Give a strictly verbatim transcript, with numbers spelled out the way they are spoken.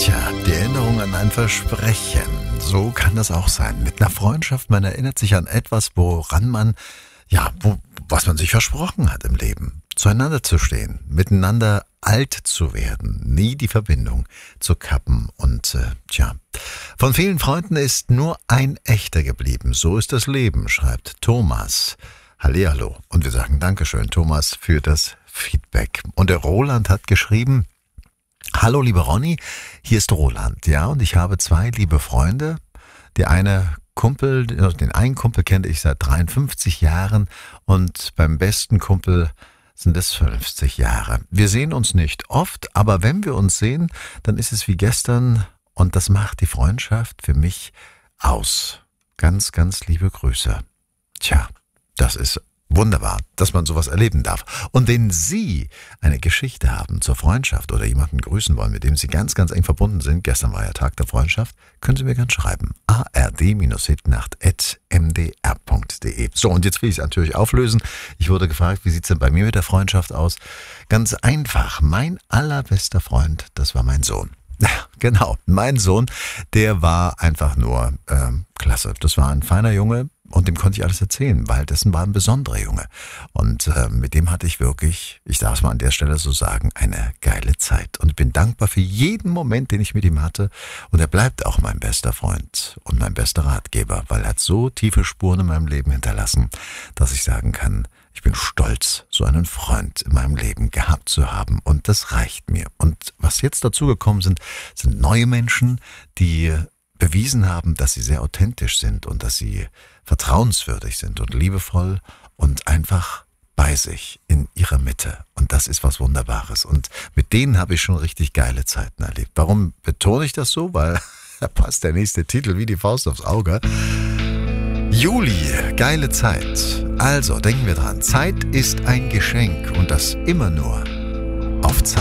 Tja, die Erinnerung an ein Versprechen. So kann das auch sein. Mit einer Freundschaft, man erinnert sich an etwas, woran man, ja, wo, was man sich versprochen hat im Leben. Zueinander zu stehen, miteinander alt zu werden, nie die Verbindung zu kappen. Und äh, tja, von vielen Freunden ist nur ein echter geblieben. So ist das Leben, schreibt Thomas. Hallihallo. Und wir sagen Dankeschön, Thomas, für das Feedback. Und der Roland hat geschrieben: Hallo, liebe Ronny, hier ist Roland, ja, und ich habe zwei liebe Freunde. Der eine Kumpel, den einen Kumpel kenne ich seit dreiundfünfzig Jahren und beim besten Kumpel sind es fünfzig Jahre. Wir sehen uns nicht oft, aber wenn wir uns sehen, dann ist es wie gestern und das macht die Freundschaft für mich aus. Ganz, ganz liebe Grüße. Tja, das ist wunderbar, dass man sowas erleben darf. Und wenn Sie eine Geschichte haben zur Freundschaft oder jemanden grüßen wollen, mit dem Sie ganz, ganz eng verbunden sind, gestern war ja Tag der Freundschaft, können Sie mir gerne schreiben. a r d hitnacht at m d r punkt d e. So, und jetzt will ich es natürlich auflösen. Ich wurde gefragt, wie sieht es denn bei mir mit der Freundschaft aus? Ganz einfach, mein allerbester Freund, das war mein Sohn. Genau, mein Sohn, der war einfach nur ähm, klasse. Das war ein feiner Junge und dem konnte ich alles erzählen, weil dessen war ein besonderer Junge. Und äh, mit dem hatte ich wirklich, ich darf es mal an der Stelle so sagen, eine geile Zeit. Und bin dankbar für jeden Moment, den ich mit ihm hatte. Und er bleibt auch mein bester Freund und mein bester Ratgeber, weil er hat so tiefe Spuren in meinem Leben hinterlassen, dass ich sagen kann, ich bin stolz, so einen Freund in meinem Leben gehabt zu haben und das reicht mir. Und was jetzt dazugekommen sind, sind neue Menschen, die bewiesen haben, dass sie sehr authentisch sind und dass sie vertrauenswürdig sind und liebevoll und einfach bei sich in ihrer Mitte. Und das ist was Wunderbares. Und mit denen habe ich schon richtig geile Zeiten erlebt. Warum betone ich das so? Weil da passt der nächste Titel wie die Faust aufs Auge. Juli, geile Zeit. Also denken wir dran, Zeit ist ein Geschenk und das immer nur auf Zeit.